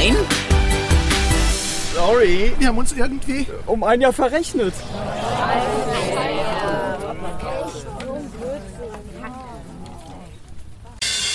Nein? Sorry, wir haben uns irgendwie um ein Jahr verrechnet.